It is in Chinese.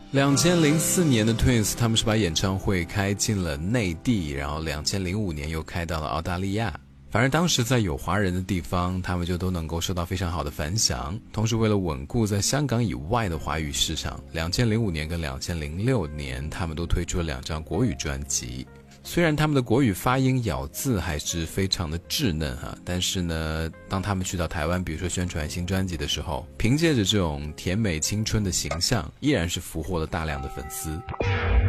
2004年的 Twins 他们是把演唱会开进了内地，然后2005年又开到了澳大利亚。反正当时在有华人的地方，他们就都能够受到非常好的反响。同时为了稳固在香港以外的华语市场，2005年跟2006年他们都推出了2张国语专辑。虽然他们的国语发音咬字还是非常的稚嫩但是呢，当他们去到台湾，比如说宣传新专辑的时候，凭借着这种甜美青春的形象，依然是俘获了大量的粉丝。